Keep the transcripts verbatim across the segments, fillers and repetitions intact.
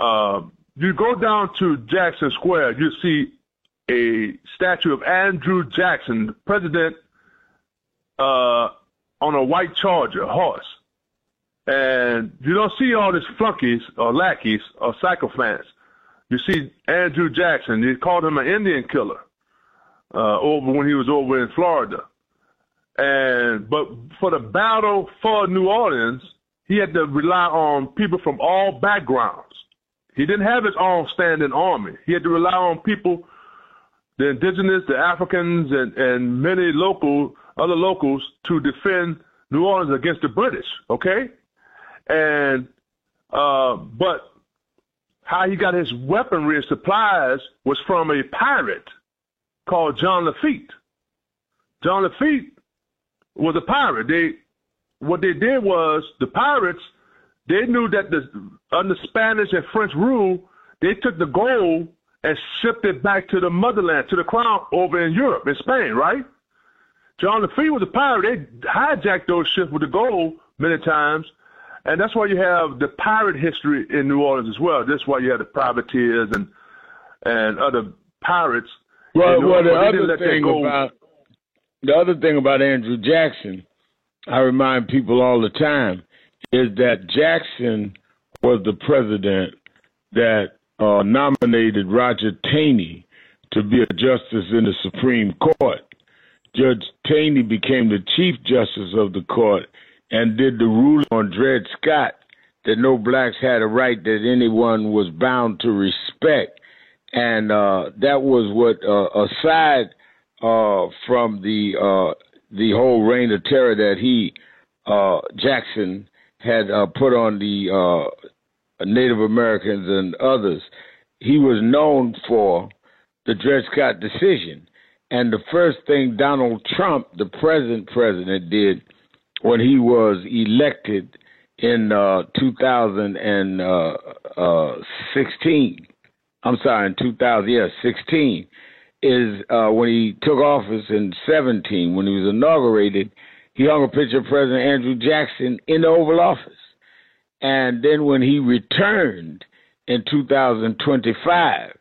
Uh, you go down to Jackson Square, you see a statue of Andrew Jackson, president, uh, on a white charger horse. And you don't see all these flunkies or lackeys or sycophants. You see Andrew Jackson. They called him an Indian killer uh, over when he was over in Florida. And but for the battle for New Orleans, he had to rely on people from all backgrounds. He didn't have his own standing army. He had to rely on people, the indigenous, the Africans, and, and many local other locals to defend New Orleans against the British. Okay, and uh, but how he got his weaponry and supplies was from a pirate called John Lafitte. John Lafitte was a pirate. They what they did was the pirates. They knew that the, under Spanish and French rule, they took the gold and shipped it back to the motherland, to the crown over in Europe, in Spain, right? John Lafitte was a pirate. They hijacked those ships with the gold many times, and that's why you have the pirate history in New Orleans as well. That's why you have the privateers and and other pirates. Well, well the other thing about the other thing about Andrew Jackson, I remind people all the time, is that Jackson was the president that uh, nominated Roger Taney to be a justice in the Supreme Court. Judge Taney became the Chief Justice of the court and did the ruling on Dred Scott that no blacks had a right that anyone was bound to respect. And uh, that was what, uh, aside uh, from the uh, the whole reign of terror that he, uh, Jackson, had uh, put on the uh, Native Americans and others, he was known for the Dred Scott decision. And the first thing Donald Trump, the present president, did when he was elected in uh, two thousand sixteen, I'm sorry, in two thousand, yeah, sixteen, is uh, when he took office in seventeen, when he was inaugurated, he hung a picture of President Andrew Jackson in the Oval Office. And then when he returned in two thousand twenty-five,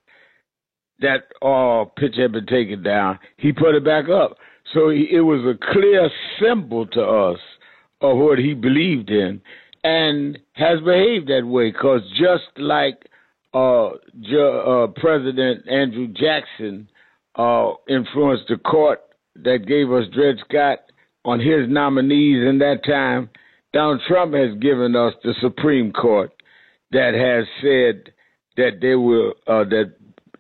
that uh, picture had been taken down. He put it back up. So he, it was a clear symbol to us of what he believed in and has behaved that way, because just like uh, Ju- uh, President Andrew Jackson uh, influenced the court that gave us Dred Scott on his nominees in that time, Donald Trump has given us the Supreme Court that has said that they will uh, that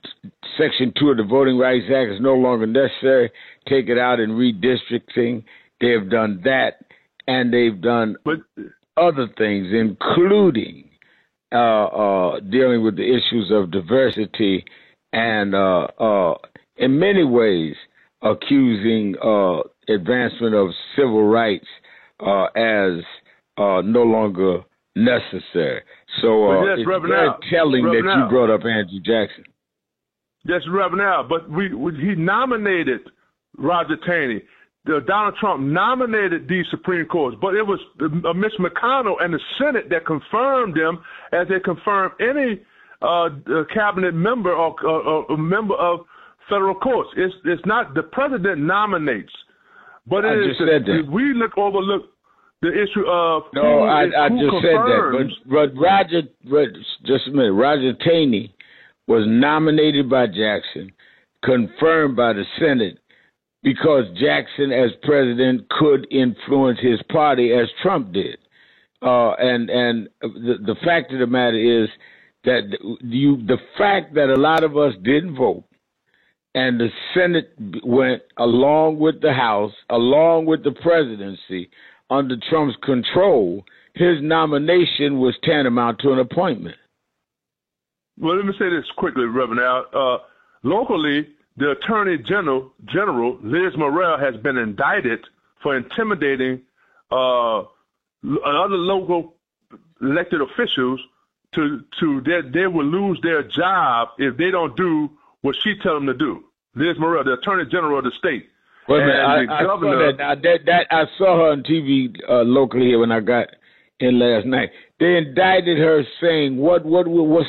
Section two of the Voting Rights Act is no longer necessary. Take it out in redistricting. They have done that, and they've done but, other things, including uh, uh, dealing with the issues of diversity and, uh, uh, in many ways, accusing uh, advancement of civil rights uh, as uh, no longer necessary. So uh, yes, it's Reverend very Al, telling Reverend that Al. you brought up Andrew Jackson. Yes, Reverend Al, but we, we he nominated Roger Taney. The, Donald Trump nominated these Supreme Courts, but it was uh, Mitch McConnell and the Senate that confirmed them, as they confirm any uh, cabinet member or, or, or member of federal courts. It's it's not the president nominates, but it I is the, we look overlook the issue of no. Who, I, I who just confirms. said that, but, but Roger, but just a minute, Roger Taney was nominated by Jackson, confirmed by the Senate, because Jackson, as president, could influence his party as Trump did. Uh, and and the, the fact of the matter is that you, the fact that a lot of us didn't vote, and the Senate went along with the House, along with the presidency, under Trump's control, his nomination was tantamount to an appointment. Well, let me say this quickly, Reverend Al. Uh, locally, the Attorney General, General Liz Morrell, has been indicted for intimidating uh, other local elected officials to to that they will lose their job if they don't do what she tells them to do. Liz Morrell, the Attorney General of the state. Wait a minute, I, I, governor, saw that, now, that, that, I saw her on T V uh, locally here when I got in last night. They indicted her saying, what, what, what's